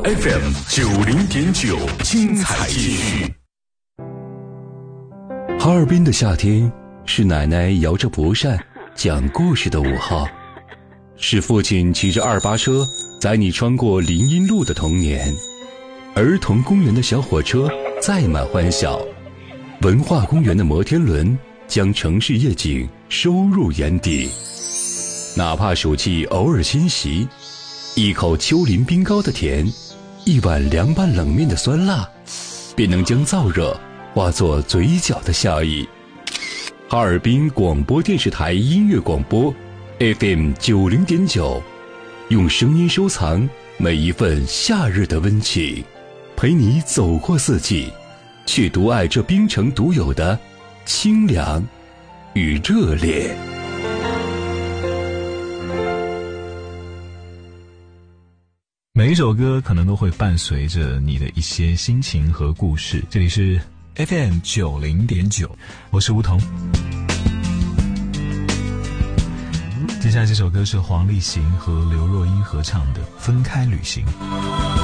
FM 90.9，精彩继续。 哈尔滨的夏天是奶奶摇着蒲扇讲故事的午后，是父亲骑着288车载你穿过林荫路的童年，儿童公园的小火车载满欢笑，文化公园的摩天轮将城市夜景收入眼底。哪怕暑气偶尔侵袭，一口丘陵冰糕的甜，一碗凉拌冷面的酸辣，便能将燥热化作嘴角的笑意。哈尔滨广播电视台音乐广播 FM 90.9，用声音收藏每一份夏日的温情，陪你走过四季，去独爱这冰城独有的清凉与热烈。 每一首歌可能都会伴随着你的一些心情和故事。这里是 FM 90.9，我是梧桐。接下来这首歌是黄立行和刘若英合唱的《分开旅行》。